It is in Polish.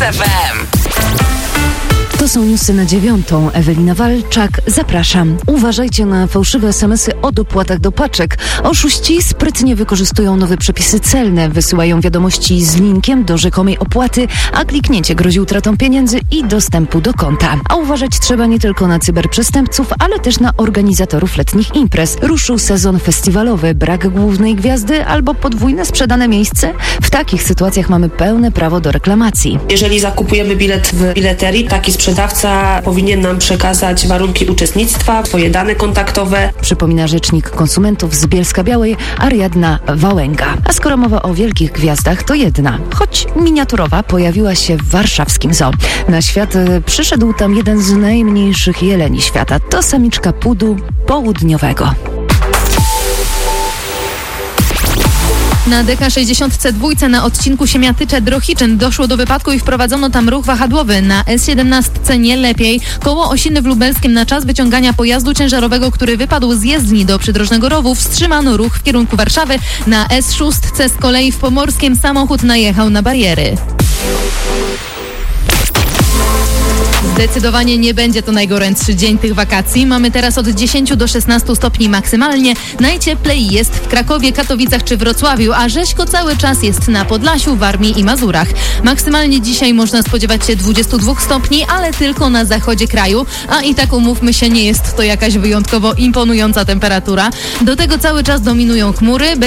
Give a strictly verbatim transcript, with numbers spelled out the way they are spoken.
F M. To są newsy na dziewiątą. Ewelina Walczak, zapraszam. Uważajcie na fałszywe es em esy o dopłatach do paczek. Oszuści sprytnie wykorzystują nowe przepisy celne. Wysyłają wiadomości z linkiem do rzekomej opłaty, a kliknięcie grozi utratą pieniędzy i dostępu do konta. A uważać trzeba nie tylko na cyberprzestępców, ale też na organizatorów letnich imprez. Ruszył sezon festiwalowy. Brak głównej gwiazdy albo podwójne sprzedane miejsce? W takich sytuacjach mamy pełne prawo do reklamacji. Jeżeli zakupujemy bilet w bileterii, taki sprzedawca powinien nam przekazać warunki uczestnictwa, swoje dane kontaktowe. Przypomina rzecznik konsumentów z Bielska-Białej Ariadna Wałęga. A skoro mowa o wielkich gwiazdach, to jedna, choć miniaturowa, pojawiła się w warszawskim zoo. Na świat przyszedł tam jeden z najmniejszych jeleni świata. To samiczka pudu południowego. Na D K sześćdziesiąt dwa na odcinku Siemiatycze-Drohiczyn doszło do wypadku i wprowadzono tam ruch wahadłowy. Na S siedemnaście nie lepiej. Koło Osiny w Lubelskiem na czas wyciągania pojazdu ciężarowego, który wypadł z jezdni do przydrożnego rowu, wstrzymano ruch w kierunku Warszawy. Na S sześć z kolei w Pomorskiem samochód najechał na bariery. Zdecydowanie nie będzie to najgorętszy dzień tych wakacji. Mamy teraz od dziesięciu do szesnastu stopni maksymalnie. Najcieplej jest w Krakowie, Katowicach czy Wrocławiu, a rzeźko cały czas jest na Podlasiu, Warmii i Mazurach. Maksymalnie dzisiaj można spodziewać się dwudziestu dwóch stopni, ale tylko na zachodzie kraju. A i tak umówmy się, nie jest to jakaś wyjątkowo imponująca temperatura. Do tego cały czas dominują chmury.